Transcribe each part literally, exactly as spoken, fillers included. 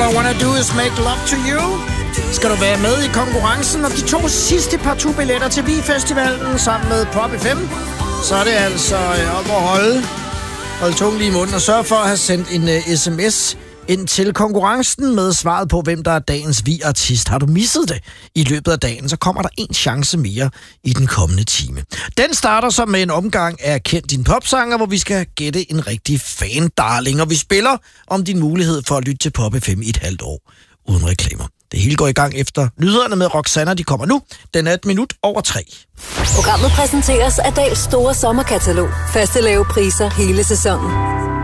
All I Wanna Do Is Make Love To You. Skal du være med i konkurrencen om de to sidste partout-billetter til Vi-festivalen sammen med Pop F M, så er det altså op at holde, holde tungen lige i munden og sørge for at have sendt en uh, sms ind til konkurrencen med svaret på, hvem der er dagens Vi-artist. Har du misset det i løbet af dagen, så kommer der en chance mere i den kommende time. Den starter så med en omgang af Kend din popsanger, hvor vi skal gætte en rigtig fan-darling, og vi spiller om din mulighed for at lytte til Pop F M i et halvt år uden reklamer. Det hele går i gang efter nyhederne med Roxanna. De kommer nu. Den er et minut over tre. Programmet præsenteres af Dahls store sommerkatalog. Faste lave priser hele sæsonen.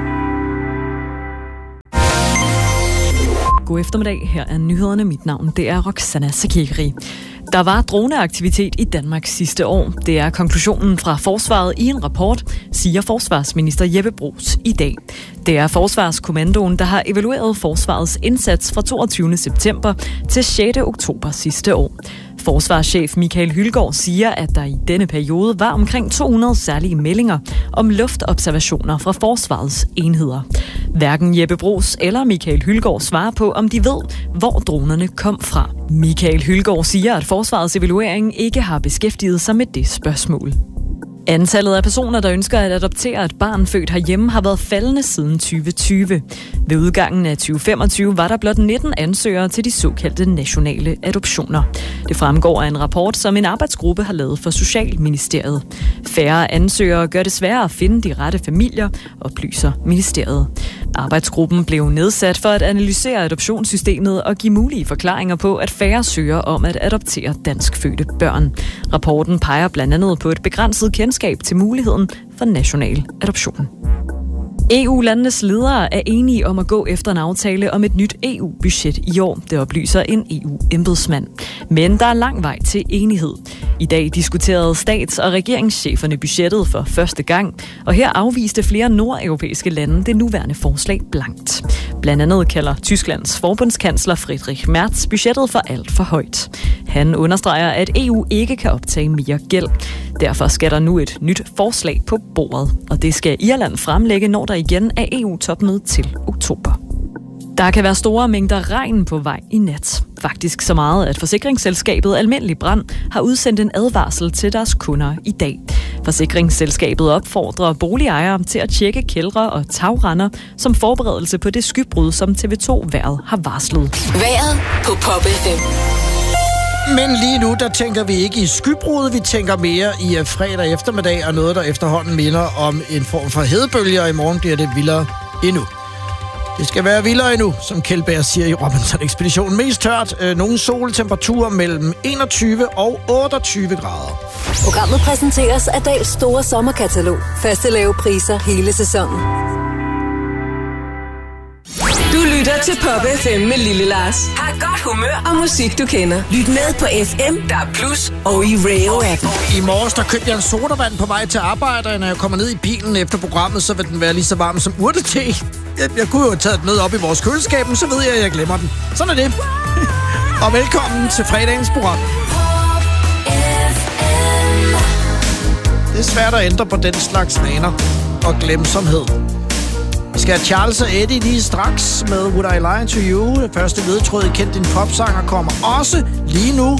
God eftermiddag. Her er nyhederne. Mit navn det er Roxanna Sakiri. Der var droneaktivitet i Danmark sidste år. Det er konklusionen fra forsvaret i en rapport, siger forsvarsminister Jeppe Bruus i dag. Det er Forsvarskommandoen, der har evalueret forsvarets indsats fra toogtyvende september til sjette oktober sidste år. Forsvarschef Michael Hylgaard siger, at der i denne periode var omkring to hundrede særlige meldinger om luftobservationer fra forsvarets enheder. Hverken Jeppe Bruus eller Michael Hylgaard svarer på, om de ved, hvor dronerne kom fra. Michael Hylgaard siger, at forsvarets evaluering ikke har beskæftiget sig med det spørgsmål. Antallet af personer, der ønsker at adoptere et barn født herhjemme, har været faldende siden tyve tyve. Ved udgangen af tyve femogtyve var der blot nitten ansøgere til de såkaldte nationale adoptioner. Det fremgår af en rapport, som en arbejdsgruppe har lavet for Socialministeriet. Færre ansøgere gør det sværere at finde de rette familier, oplyser ministeriet. Arbejdsgruppen blev nedsat for at analysere adoptionssystemet og give mulige forklaringer på, at færre søger om at adoptere danskfødte børn. Rapporten peger blandt andet på et begrænset kendskab til muligheden for national adoption. E U-landenes ledere er enige om at gå efter en aftale om et nyt E U-budget i år, det oplyser en E U-embedsmand. Men der er lang vej til enighed. I dag diskuterede stats- og regeringscheferne budgettet for første gang, og her afviste flere nordeuropæiske lande det nuværende forslag blankt. Blandt andet kalder Tysklands forbundskansler Friedrich Merz budgettet for alt for højt. Han understreger, at E U ikke kan optage mere gæld. Derfor skal der nu et nyt forslag på bordet, og det skal Irland fremlægge, når der igen er E U-topmøde til oktober. Der kan være store mængder regn på vej i nat. Faktisk så meget, at forsikringsselskabet Almindelig Brand har udsendt en advarsel til deres kunder i dag. Forsikringsselskabet opfordrer boligejere til at tjekke kældre og tagrender som forberedelse på det skybrud, som T V to Vejret har varslet. Vejret på Pop F M. Men lige nu, der tænker vi ikke i skybrud, vi tænker mere i fredag eftermiddag, og noget, der efterhånden minder om en form for hedebølge, og i morgen bliver det vildere endnu. Det skal være vildere endnu, som Kjeldberg siger i Robinson-ekspeditionen. Mest tørt, øh, nogle soltemperaturer mellem enogtyve og otteogtyve grader. Programmet præsenteres af Dahls store sommerkatalog. Faste lave priser hele sæsonen. Du lytter til Pop F M med Lille Lars. Har godt humør og musik, du kender. Lyt med på F M, der er Plus og i Rayo-appen. I morges, der købte jeg en sodavand på vej til arbejde, og når jeg kommer ned i bilen efter programmet, så vil den være lige så varm som urtete. Jeg, jeg kunne jo have taget den med op i vores køleskab, men så ved jeg, at jeg glemmer den. Sådan er det. Og velkommen til fredagens program. Det er svært at ændre på den slags vaner og glemsomhed. Vi skal have Charles og Eddie lige straks med Would I Lie to You. Det første ledtråd i Kend din popsanger kommer også lige nu.